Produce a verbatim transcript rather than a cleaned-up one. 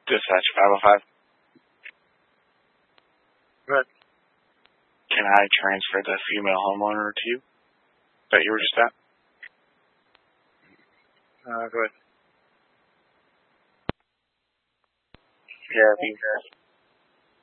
Dispatch five oh five. Good. Can I transfer the female homeowner to you that you were just at? Uh, go ahead. Yeah, be here.